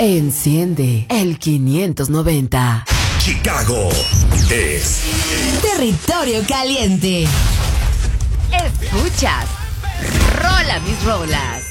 Enciende el 590. Chicago es Territorio Caliente. Escuchas Rola Mis Rolas.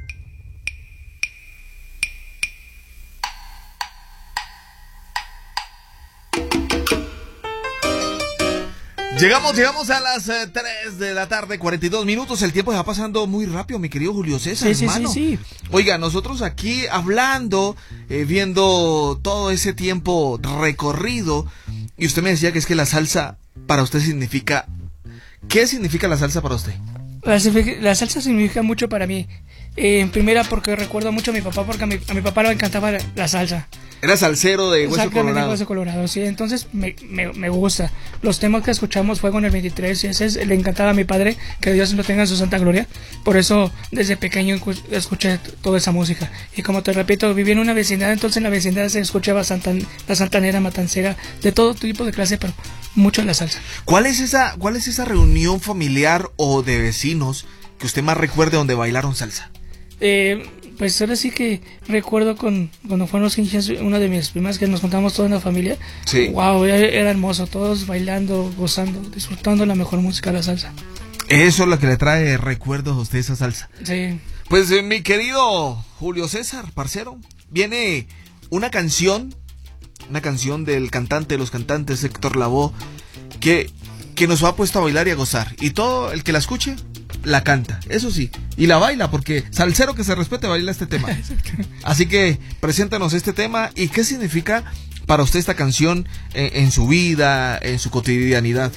Llegamos a las 3 de la tarde, 42 minutos. El tiempo se va pasando muy rápido, mi querido Julio César, hermano. Sí. Oiga, nosotros aquí hablando, viendo todo ese tiempo recorrido, y usted me decía que es que la salsa para usted significa... ¿Qué significa la salsa para usted? La salsa significa mucho para mí. En primera, porque recuerdo mucho a mi papá, porque a mi papá le encantaba la salsa. Era salsero de Hueso Colorado. De Hueso Colorado, sí. Entonces me gusta. Los temas que escuchamos fue con el 23 y ese le encantaba a mi padre, que Dios lo tenga en su santa gloria. Por eso desde pequeño escuché toda esa música. Y como te repito, viví en una vecindad, entonces en la vecindad se escuchaba la santanera, matancera, de todo tipo de clase, pero mucho la salsa. ¿Cuál es esa reunión familiar o de vecinos que usted más recuerde donde bailaron salsa? Pues ahora sí que recuerdo cuando fueron los 15, una de mis primas, que nos contamos toda la familia. Sí. Wow, era hermoso, todos bailando, gozando, disfrutando la mejor música, la salsa. Eso es lo que le trae recuerdos a usted, esa salsa. Sí. Pues mi querido Julio César, parcero, viene una canción del cantante de los cantantes, Héctor Lavoe, que nos ha puesto a bailar y a gozar. Y todo el que la escuche la canta, eso sí, y la baila, porque salsero que se respete baila este tema. Así que preséntanos este tema y qué significa para usted esta canción en su vida, en su cotidianidad.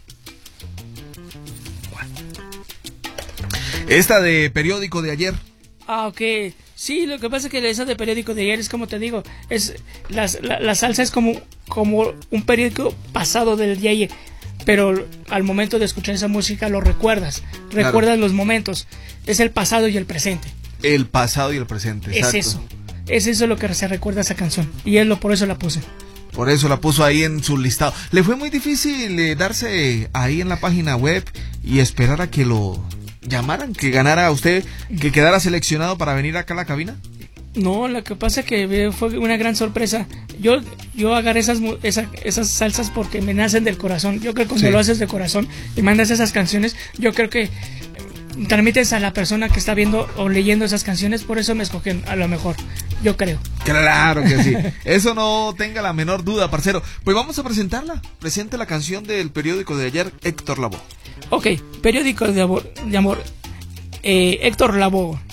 Esta de Periódico de Ayer. Ok, sí, lo que pasa es que esa de Periódico de Ayer es como te digo, es la salsa es como un periódico pasado del día ayer. Pero al momento de escuchar esa música lo recuerdas los momentos, es el pasado y el presente. El pasado y el presente, exacto. Es eso lo que se recuerda esa canción, y por eso la puse. Por eso la puso ahí en su listado. ¿Le fue muy difícil darse ahí en la página web y esperar a que lo llamaran, que ganara usted, que quedara seleccionado para venir acá a la cabina? No, lo que pasa es que fue una gran sorpresa. Yo agarré esas salsas porque me nacen del corazón. Yo creo que cuando lo haces de corazón y mandas esas canciones, yo creo que transmites a la persona que está viendo o leyendo esas canciones, por eso me escogen a lo mejor, yo creo. Claro que sí, eso no tenga la menor duda, parcero. Pues vamos a presentarla. Presente la canción del Periódico de Ayer, Héctor Lavoe. Ok, Periódico de Amor, Héctor Lavoe.